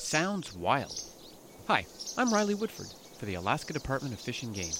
Sounds Wild. Hi, I'm Riley Woodford for the Alaska Department of Fish and Game.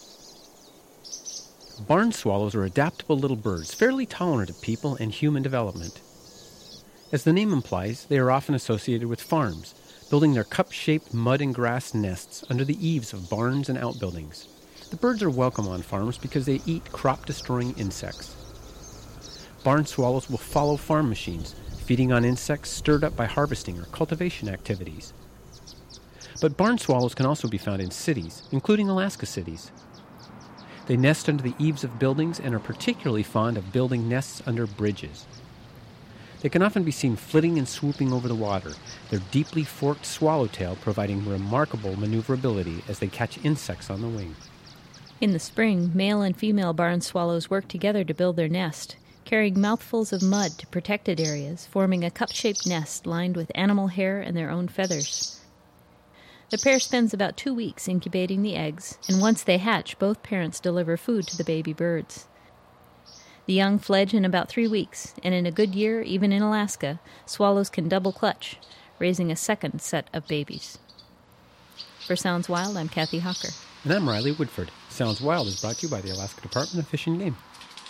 Barn swallows are adaptable little birds, fairly tolerant of people and human development. As the name implies, they are often associated with farms, building their cup-shaped mud and grass nests under the eaves of barns and outbuildings. The birds are welcome on farms because they eat crop-destroying insects. Barn swallows will follow farm machines, feeding on insects stirred up by harvesting or cultivation activities. But barn swallows can also be found in cities, including Alaska cities. They nest under the eaves of buildings and are particularly fond of building nests under bridges. They can often be seen flitting and swooping over the water, their deeply forked swallowtail providing remarkable maneuverability as they catch insects on the wing. In the spring, male and female barn swallows work together to build their nest, carrying mouthfuls of mud to protected areas, forming a cup-shaped nest lined with animal hair and their own feathers. The pair spends about 2 weeks incubating the eggs, and once they hatch, both parents deliver food to the baby birds. The young fledge in about 3 weeks, and in a good year, even in Alaska, swallows can double clutch, raising a second set of babies. For Sounds Wild, I'm Kathy Hawker. And I'm Riley Woodford. Sounds Wild is brought to you by the Alaska Department of Fish and Game.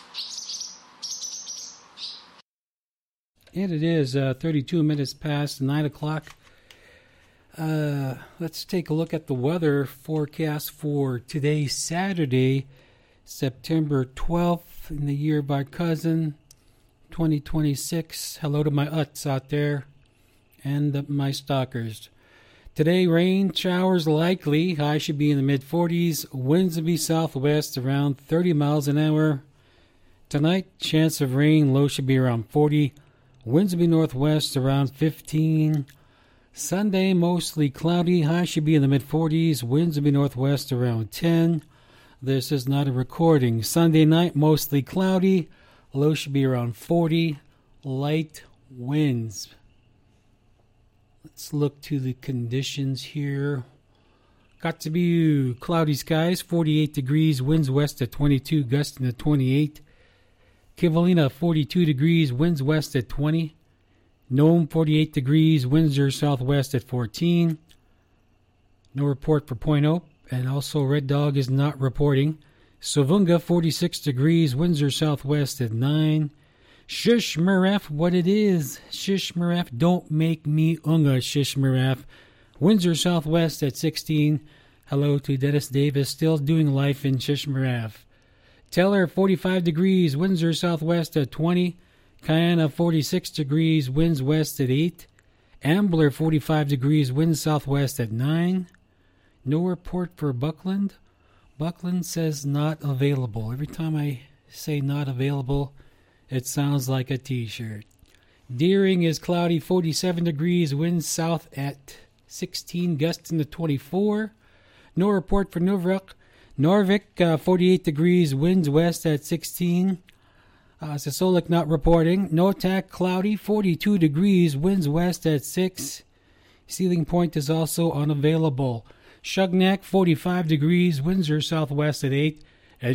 And it is 32 minutes past 9 o'clock. Let's take a look at the weather forecast for today, Saturday, September 12th, in the year of our cousin, 2026. Hello to my Utts out there and my stalkers. Today, rain showers likely. High should be in the mid-40s. Winds will be southwest around 30 miles an hour. Tonight, chance of rain. Low should be around 40. Winds will be northwest around 15. Sunday, mostly cloudy. High should be in the mid-40s. Winds will be northwest around 10. This is not a recording. Sunday night, mostly cloudy. Low should be around 40. Light winds. Let's look to the conditions here. Kotzebue, cloudy skies, 48 degrees, winds west at 22, gusting at 28. Kivalina, 42 degrees, winds west at 20. Nome, 48 degrees, winds are southwest at 14. No report for Point Hope, and also Red Dog is not reporting. Sovunga, 46 degrees, winds are southwest at 9. Shishmaref, what it is. Shishmaref, don't make me unga, Shishmaref. Winds are southwest at 16. Hello to Dennis Davis, still doing life in Shishmaref. Teller, 45 degrees, winds are southwest at 20. Kayana, 46 degrees, winds west at 8. Ambler, 45 degrees, winds southwest at 9. No report for Buckland. Buckland says not available. Every time I say not available, it sounds like a t-shirt. Deering is cloudy, 47 degrees, winds south at 16, gusts into 24. No report for Novruk. Norvik, 48 degrees, winds west at 16. Sisolik not reporting. Notak, cloudy, 42 degrees, winds west at 6. Ceiling Point is also unavailable. Shugnak, 45 degrees, winds are southwest at 8. And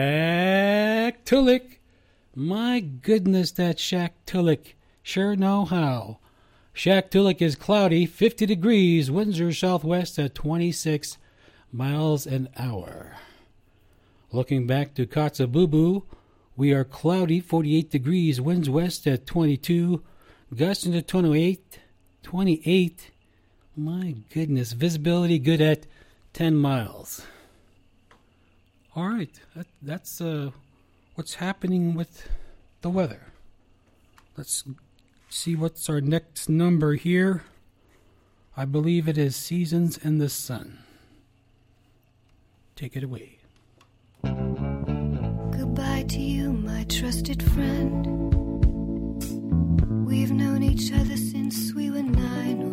Shaktoolik, my goodness, that Shaktoolik sure know how. Shaktoolik is cloudy, 50 degrees, winds are southwest at 26 miles an hour. Looking back to Kotzebue, we are cloudy, 48 degrees, winds west at 22, gusts into 28. My goodness, visibility good at 10 miles. All right, that's what's happening with the weather. Let's see what's our next number here. I believe it is Seasons in the Sun. Take it away. Goodbye to you, my trusted friend. We've known each other since we were 9